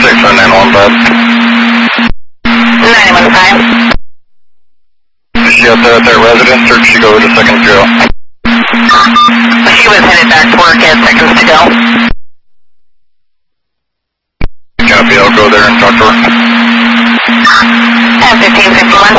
on 915. Is she out there at their residence, or did she go to Seconds to Go? She was headed back to work at Seconds to Go. Copy, I'll go there and talk to her. At 1551.